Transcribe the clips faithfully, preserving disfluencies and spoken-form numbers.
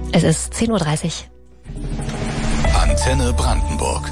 Es ist zehn Uhr dreißig. Antenne Brandenburg.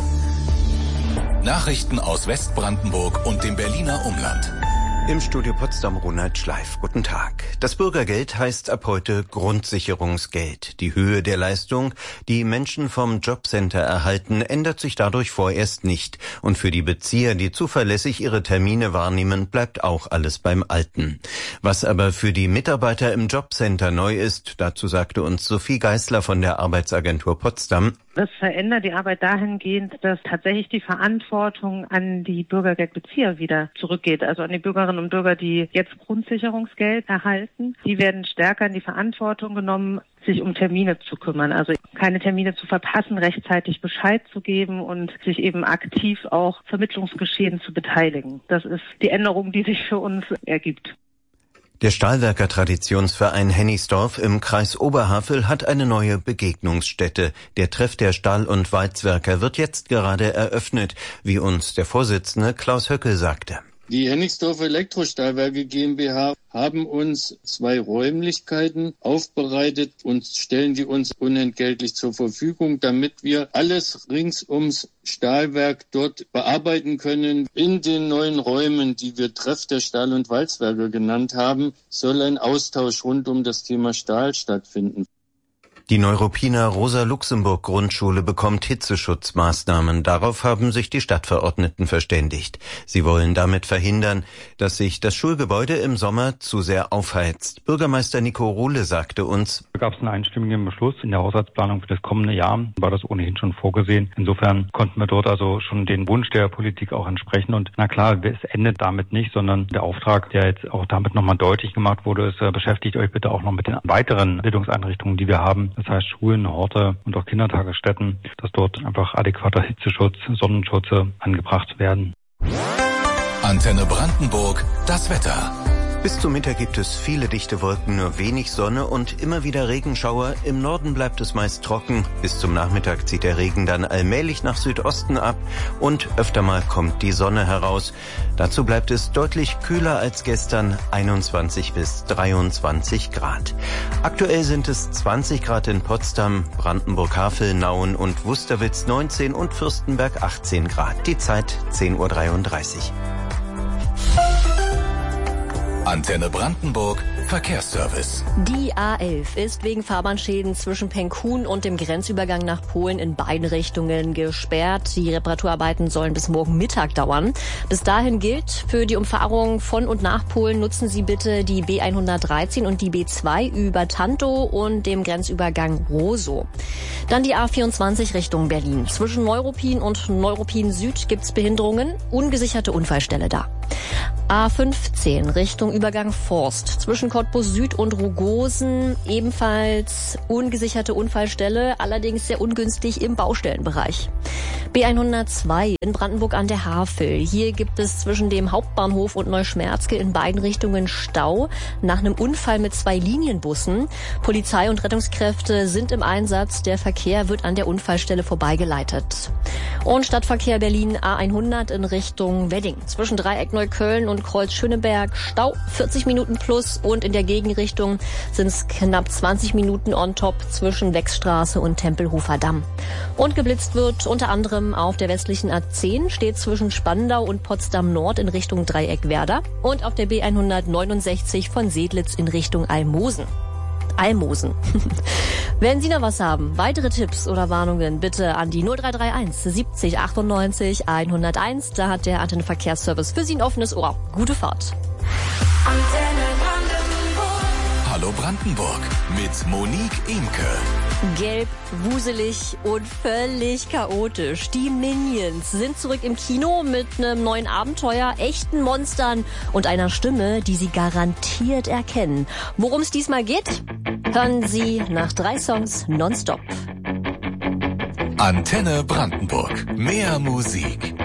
Nachrichten aus Westbrandenburg und dem Berliner Umland. Im Studio Potsdam Ronald Schleif. Guten Tag. Das Bürgergeld heißt ab heute Grundsicherungsgeld. Die Höhe der Leistung, die Menschen vom Jobcenter erhalten, ändert sich dadurch vorerst nicht. Und für die Bezieher, die zuverlässig ihre Termine wahrnehmen, bleibt auch alles beim Alten. Was aber für die Mitarbeiter im Jobcenter neu ist, dazu sagte uns Sophie Geisler von der Arbeitsagentur Potsdam. Das verändert die Arbeit dahingehend, dass tatsächlich die Verantwortung an die Bürgergeldbezieher wieder zurückgeht. Also an die Bürgerinnen und Bürger, die jetzt Grundsicherungsgeld erhalten. Die werden stärker in die Verantwortung genommen, sich um Termine zu kümmern. Also keine Termine zu verpassen, rechtzeitig Bescheid zu geben und sich eben aktiv auch Vermittlungsgeschehen zu beteiligen. Das ist die Änderung, die sich für uns ergibt. Der Stahlwerker-Traditionsverein Hennigsdorf im Kreis Oberhavel hat eine neue Begegnungsstätte. Der Treff der Stahl- und Walzwerker wird jetzt gerade eröffnet, wie uns der Vorsitzende Klaus Höckel sagte. Die Hennigsdorf Elektrostahlwerke GmbH haben uns zwei Räumlichkeiten aufbereitet und stellen die uns unentgeltlich zur Verfügung, damit wir alles rings ums Stahlwerk dort bearbeiten können. In den neuen Räumen, die wir Treff der Stahl- und Walzwerke genannt haben, soll ein Austausch rund um das Thema Stahl stattfinden. Die Neuruppiner Rosa-Luxemburg-Grundschule bekommt Hitzeschutzmaßnahmen. Darauf haben sich die Stadtverordneten verständigt. Sie wollen damit verhindern, dass sich das Schulgebäude im Sommer zu sehr aufheizt. Bürgermeister Nico Rohle sagte uns: Da gab es einen einstimmigen Beschluss. In der Haushaltsplanung für das kommende Jahr war das ohnehin schon vorgesehen. Insofern konnten wir dort also schon den Wunsch der Politik auch entsprechen. Und na klar, es endet damit nicht, sondern der Auftrag, der jetzt auch damit nochmal deutlich gemacht wurde, ist, beschäftigt euch bitte auch noch mit den weiteren Bildungseinrichtungen, die wir haben. Das heißt Schulen, Horte und auch Kindertagesstätten, dass dort einfach adäquater Hitzeschutz, Sonnenschutz angebracht werden. Antenne Brandenburg, das Wetter. Bis zum Mittag gibt es viele dichte Wolken, nur wenig Sonne und immer wieder Regenschauer. Im Norden bleibt es meist trocken. Bis zum Nachmittag zieht der Regen dann allmählich nach Südosten ab und öfter mal kommt die Sonne heraus. Dazu bleibt es deutlich kühler als gestern, einundzwanzig bis dreiundzwanzig Grad. Aktuell sind es zwanzig Grad in Potsdam, Brandenburg-Havel, Nauen und Wusterwitz neunzehn und Fürstenberg achtzehn Grad. Die Zeit zehn Uhr dreiunddreißig. Antenne Brandenburg, Verkehrsservice. Die A elf ist wegen Fahrbahnschäden zwischen Penkun und dem Grenzübergang nach Polen in beiden Richtungen gesperrt. Die Reparaturarbeiten sollen bis morgen Mittag dauern. Bis dahin gilt, für die Umfahrung von und nach Polen nutzen Sie bitte die B hundertdreizehn und die B zwei über Tantow und dem Grenzübergang Rosow. Dann die A vierundzwanzig Richtung Berlin. Zwischen Neuruppin und Neuruppin Süd gibt's Behinderungen, ungesicherte Unfallstelle da. A fünfzehn Richtung Übergang Forst. Zwischen Cottbus Süd und Rugosen ebenfalls ungesicherte Unfallstelle, allerdings sehr ungünstig im Baustellenbereich. B hundertzwei in Brandenburg an der Havel. Hier gibt es zwischen dem Hauptbahnhof und Neuschmerzke in beiden Richtungen Stau nach einem Unfall mit zwei Linienbussen. Polizei und Rettungskräfte sind im Einsatz. Der Verkehr wird an der Unfallstelle vorbeigeleitet. Und Stadtverkehr Berlin A hundert in Richtung Wedding. Zwischen Dreieck Neukölln und Kreuz Schöneberg Stau vierzig Minuten plus und in der Gegenrichtung sind es knapp zwanzig Minuten on top zwischen Wechsstraße und Tempelhofer Damm. Und geblitzt wird unter anderem auf der westlichen A zehn, steht zwischen Spandau und Potsdam Nord in Richtung Dreieck Werder und auf der B hundertneunundsechzig von Sedlitz in Richtung Almosen. Almosen. Wenn Sie noch was haben, weitere Tipps oder Warnungen, bitte an die null drei drei eins siebzig achtundneunzig hunderteins. Da hat der Antenne-Verkehrsservice für Sie ein offenes Ohr. Gute Fahrt. Antenne Brandenburg. Hallo Brandenburg mit Monique Imke. Gelb, wuselig und völlig chaotisch. Die Minions sind zurück im Kino mit einem neuen Abenteuer, echten Monstern und einer Stimme, die Sie garantiert erkennen. Worum es diesmal geht, hören Sie nach drei Songs nonstop. Antenne Brandenburg. Mehr Musik.